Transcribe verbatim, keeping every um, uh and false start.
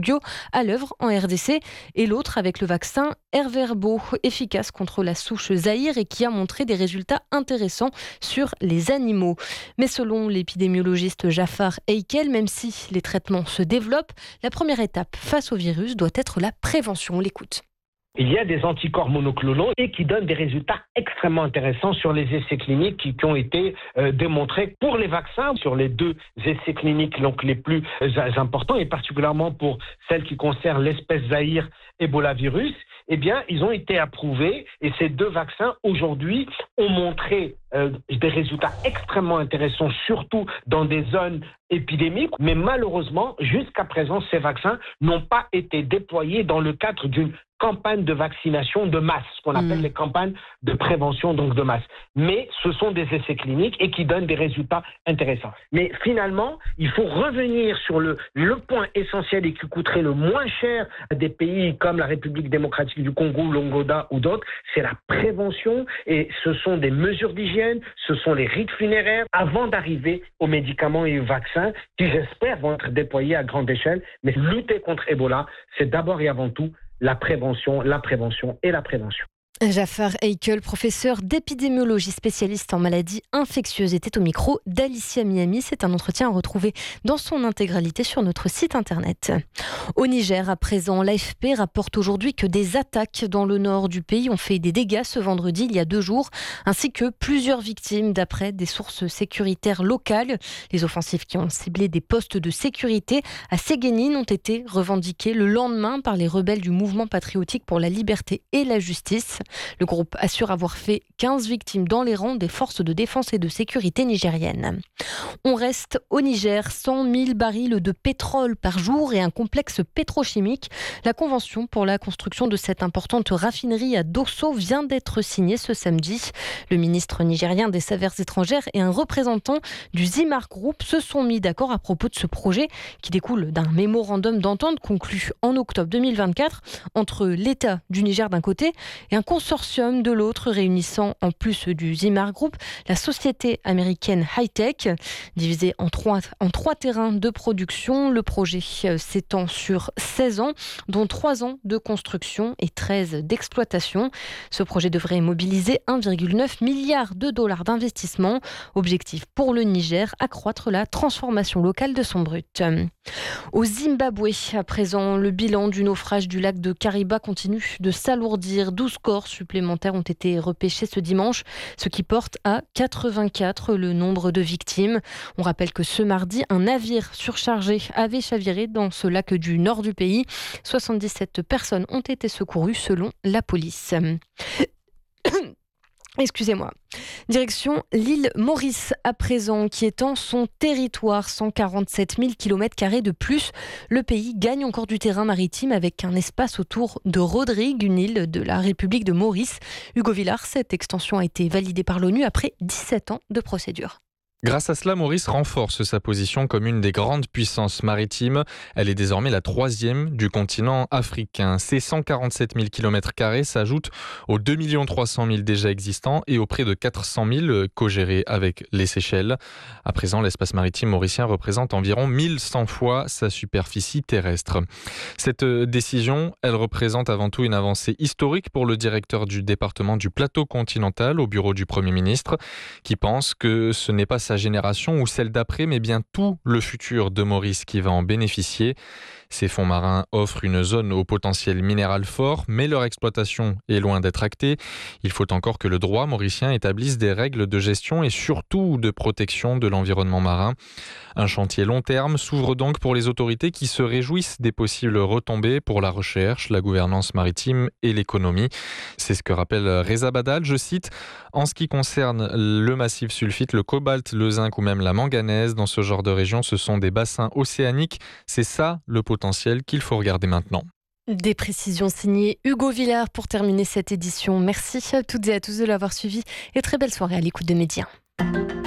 Bugyo à l'œuvre en R D C et l'autre avec le vaccin Erverbo, efficace contre la souche Zaïre et qui a montré des résultats intéressants sur les animaux. Mais selon l'épidémiologiste Jafar Eikel, même si les traitements se développent, la première étape face au virus doit être la prévention. On l'écoute. Il y a des anticorps monoclonaux et qui donnent des résultats extrêmement intéressants sur les essais cliniques qui, qui ont été euh, démontrés pour les vaccins, sur les deux essais cliniques donc les plus euh, importants et particulièrement pour celles qui concernent l'espèce Zaïre Ebola virus. Eh bien, ils ont été approuvés et ces deux vaccins aujourd'hui ont montré euh, des résultats extrêmement intéressants, surtout dans des zones épidémiques. Mais malheureusement, jusqu'à présent, ces vaccins n'ont pas été déployés dans le cadre d'une campagne de vaccination de masse, ce qu'on appelle mmh. les campagnes de prévention donc de masse. Mais ce sont des essais cliniques et qui donnent des résultats intéressants. Mais finalement, il faut revenir sur le, le point essentiel et qui coûterait le moins cher à des pays comme la République démocratique du Congo, l'Angola ou d'autres, c'est la prévention et ce sont des mesures d'hygiène, ce sont les rites funéraires avant d'arriver aux médicaments et aux vaccins qui, j'espère, vont être déployés à grande échelle. Mais lutter contre Ebola, c'est d'abord et avant tout la prévention, la prévention et la prévention. Jafar Eikel, professeur d'épidémiologie spécialiste en maladies infectieuses, était au micro d'Alicia Miami. C'est un entretien à retrouver dans son intégralité sur notre site internet. Au Niger, à présent, l'A F P rapporte aujourd'hui que des attaques dans le nord du pays ont fait des dégâts ce vendredi, il y a deux jours, ainsi que plusieurs victimes d'après des sources sécuritaires locales. Les offensives qui ont ciblé des postes de sécurité à Séguénine ont été revendiquées le lendemain par les rebelles du mouvement patriotique pour la liberté et la justice. Le groupe assure avoir fait quinze victimes dans les rangs des forces de défense et de sécurité nigériennes. On reste au Niger, cent mille barils de pétrole par jour et un complexe pétrochimique. La convention pour la construction de cette importante raffinerie à Dosso vient d'être signée ce samedi. Le ministre nigérien des Affaires étrangères et un représentant du Zimar Group se sont mis d'accord à propos de ce projet qui découle d'un mémorandum d'entente conclu en octobre deux mille vingt-quatre entre l'État du Niger d'un côté et un consortium de l'autre réunissant en plus du Zimar Group la société américaine Hightech. Divisé en trois, en trois terrains de production, le projet s'étend sur seize ans, dont trois ans de construction et treize d'exploitation. Ce projet devrait mobiliser un virgule neuf milliard de dollars d'investissement. Objectif pour le Niger, accroître la transformation locale de son brut. Au Zimbabwe, à présent, le bilan du naufrage du lac de Kariba continue de s'alourdir. douze corps supplémentaires ont été repêchés ce dimanche, ce qui porte à quatre-vingt-quatre le nombre de victimes. On rappelle que ce mardi, un navire surchargé avait chaviré dans ce lac du nord du pays. soixante-dix-sept personnes ont été secourues selon la police. Excusez-moi. Direction l'île Maurice à présent, qui étend son territoire, cent quarante-sept mille kilomètres carrés de plus. Le pays gagne encore du terrain maritime avec un espace autour de Rodrigue, une île de la République de Maurice. Hugo Villard, cette extension a été validée par l'ONU après dix-sept ans de procédure. Grâce à cela, Maurice renforce sa position comme une des grandes puissances maritimes. Elle est désormais la troisième du continent africain. Ces cent quarante-sept mille kilomètres carrés s'ajoutent aux deux millions trois cent mille déjà existants et aux près de quatre cent mille co-gérés avec les Seychelles. À présent, l'espace maritime mauricien représente environ mille cent fois sa superficie terrestre. Cette décision, elle représente avant tout une avancée historique pour le directeur du département du plateau continental au bureau du Premier ministre, qui pense que ce n'est pas sa génération ou celle d'après, mais bien tout le futur de Maurice qui va en bénéficier. Ces fonds marins offrent une zone au potentiel minéral fort, mais leur exploitation est loin d'être actée. Il faut encore que le droit mauricien établisse des règles de gestion et surtout de protection de l'environnement marin. Un chantier long terme s'ouvre donc pour les autorités qui se réjouissent des possibles retombées pour la recherche, la gouvernance maritime et l'économie. C'est ce que rappelle Reza Badal, je cite, « En ce qui concerne le massif sulfite, le cobalt, le zinc ou même la manganèse, dans ce genre de région, ce sont des bassins océaniques. C'est ça le potentiel qu'il faut regarder maintenant. » Des précisions signées Hugo Villard pour terminer cette édition. Merci à toutes et à tous de l'avoir suivi et très belle soirée à l'écoute de Média.